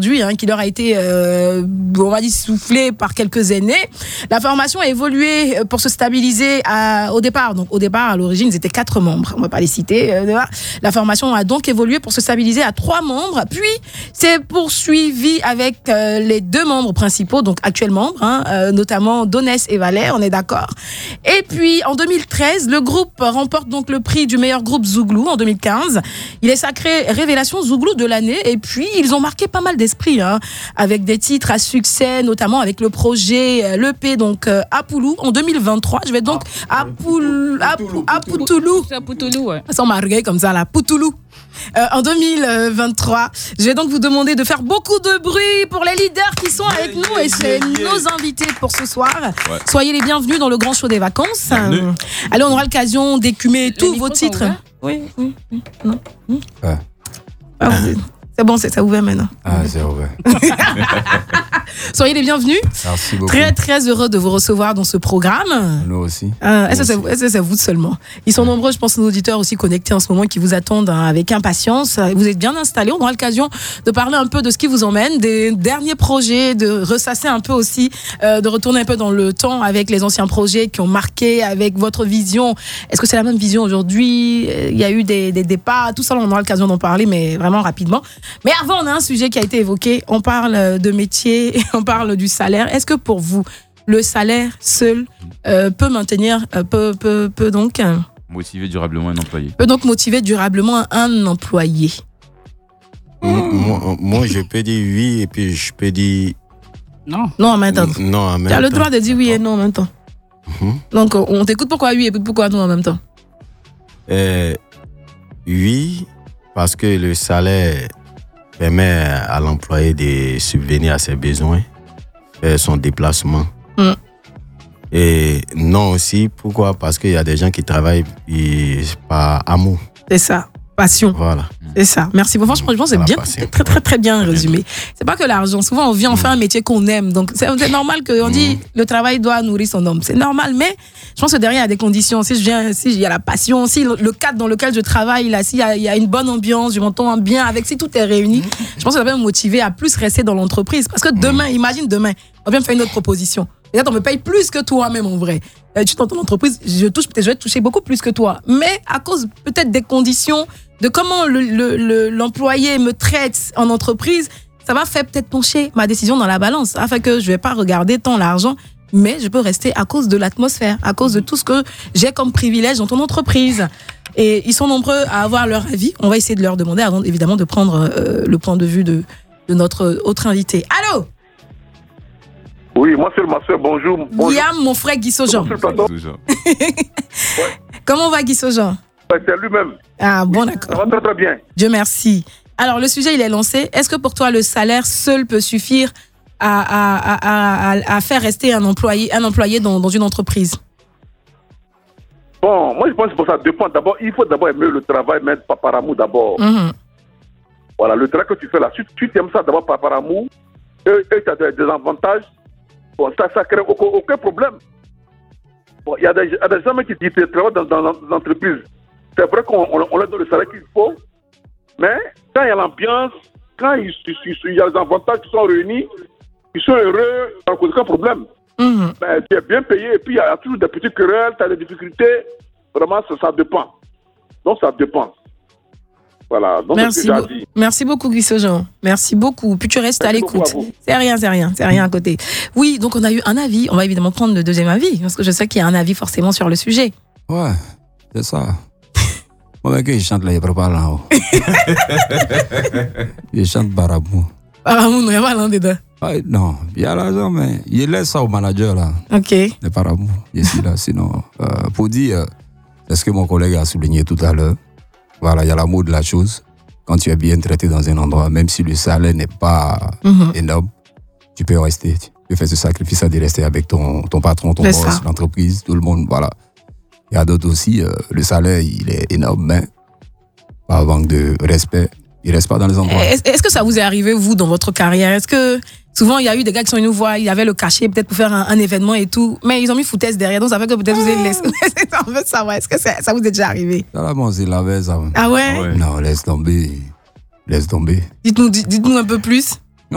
aujourd'hui, qui leur a été, on va dire, soufflée par quelques années. La formation a évolué pour se stabiliser au départ. Donc, au départ, à l'origine, ils étaient 4 membres. On ne va pas les citer. La formation a donc évolué pour se stabiliser à 3 membres. Puis, c'est poursuivi avec les 2 membres principaux, donc actuels membres, notamment Donès et Valère, on est d'accord. Et puis, en 2013, le groupe remporte donc le prix du meilleur groupe Zouglou en 2015. Il est sacré Révélation Zouglou de l'année. Et puis, ils ont marqué pas mal d'esprit, avec des titres à succès, notamment avec le projet l'EP, donc Apoulou, en 2023. Je vais donc Apoutoulou. Ouais. Sans marguer comme ça, là, Poutoulou. En 2023, je vais donc vous demander de faire beaucoup de bruit pour les leaders qui sont avec nous et c'est nos invités pour ce soir. Ouais. Soyez les bienvenus dans le grand show des vacances. Allez, on aura l'occasion d'écumer tous vos titres. Oui. Non. Ouais. C'est bon, ça ouvert maintenant. C'est ouvert. Soyez les bienvenus. Merci beaucoup. Très, très heureux de vous recevoir dans ce programme. Nous aussi. Est-ce que c'est vous seulement? Ils sont nombreux, je pense, nos auditeurs aussi connectés en ce moment qui vous attendent avec impatience. Vous êtes bien installés. On aura l'occasion de parler un peu de ce qui vous emmène, des derniers projets, de ressasser un peu aussi, de retourner un peu dans le temps avec les anciens projets qui ont marqué, avec votre vision. Est-ce que c'est la même vision aujourd'hui? Il y a eu des départs. Tout ça, on aura l'occasion d'en parler, mais vraiment rapidement. Mais avant, on a un sujet qui a été évoqué. On parle de métier, on parle du salaire. Est-ce que pour vous, le salaire seul peut maintenir, peut donc motiver durablement un employé? Peut donc motiver durablement un employé. Moi, je peux dire oui et puis je peux dire non. Non, en même temps. Non, en même temps. Tu as le droit de dire oui et non en même temps. Donc, on t'écoute pourquoi oui et pourquoi non en même temps. Oui, parce que le salaire permet à l'employé de subvenir à ses besoins, faire son déplacement. Et non aussi, pourquoi? Parce qu'il y a des gens qui travaillent par amour. C'est ça, passion. Voilà. C'est ça. Merci. Franchement, je pense que c'est bien, c'est très, très, très bien résumé. C'est pas que l'argent. Souvent, on vient, on fait un métier qu'on aime. Donc, c'est normal qu'on dit le travail doit nourrir son homme. C'est normal, mais je pense que derrière, il y a des conditions. Si il y a la passion, si le cadre dans lequel je travaille, là, s'il y a une bonne ambiance, je m'entends bien avec, si tout est réuni, je pense que ça va me motiver à plus rester dans l'entreprise. Parce que demain, imagine demain, on vient me faire une autre proposition. Peut-être on me paye plus que toi-même en vrai. Tu es dans ton entreprise, je vais toucher beaucoup plus que toi. Mais à cause peut-être des conditions, de comment l'employé me traite en entreprise, ça va faire peut-être pencher ma décision dans la balance. Afin que je ne vais pas regarder tant l'argent, mais je peux rester à cause de l'atmosphère, à cause de tout ce que j'ai comme privilège dans ton entreprise. Et ils sont nombreux à avoir leur avis. On va essayer de leur demander avant évidemment de prendre le point de vue de notre autre invité. Allô? Oui, moi c'est le master, bonjour. Guillaume, mon frère Guy Sojan. Comment va Guy Sojan? C'est lui-même. Ah bon, d'accord. Ça va très très bien. Dieu merci. Alors le sujet il est lancé. Est-ce que pour toi le salaire seul peut suffire à faire rester un employé dans une entreprise? Bon, moi je pense que ça dépend. D'abord, il faut d'abord aimer le travail, mais pas par amour d'abord. Voilà, le travail que tu fais là, si tu aimes ça d'abord par amour, et tu as des avantages. Bon, ça crée aucun problème. Bon, il y a des gens qui travaillent dans l'entreprise. C'est vrai qu'on leur donne le salaire qu'il faut, mais quand il y a l'ambiance, quand il y a les avantages qui sont réunis, ils sont heureux, ça ne cause aucun problème. Ben, tu es bien payé et puis il y a toujours des petites querelles, tu as des difficultés. Vraiment, ça dépend. Donc, ça dépend. Voilà. Donc, merci beaucoup, Guy Sojan. Merci beaucoup. Puis tu restes à l'écoute. C'est rien à côté. Oui, donc on a eu un avis. On va évidemment prendre le deuxième avis, parce que je sais qu'il y a un avis forcément sur le sujet. Ouais, c'est ça. Moi, il chante là, il prépare là-haut. Il chante Baramou. Baramou, il n'y a pas l'un dedans. Non, il y a l'argent, mais il laisse ça au manager là. Ok. Le Baramou, ici là. Sinon, pour dire, c'est ce que mon collègue a souligné tout à l'heure. Voilà, il y a l'amour de la chose. Quand tu es bien traité dans un endroit, même si le salaire n'est pas énorme, tu peux rester. Tu peux faire ce sacrifice de rester avec ton patron, ton boss, l'entreprise, tout le monde. Voilà. Il y a d'autres aussi, le salaire, il est énorme, mais par manque de respect, il ne reste pas dans les endroits. Est-ce que ça vous est arrivé, vous, dans votre carrière? Est-ce que souvent, il y a eu des gars qui sont venus nous voir, ils avaient le cachet peut-être pour faire un événement et tout, mais ils ont mis foutaise derrière, donc ça fait que peut-être vous avez laissé. On veut savoir, est-ce que ça vous est déjà arrivé? C'est la veille, ça. Ah ouais? Non, laisse tomber. Dites-nous un peu plus.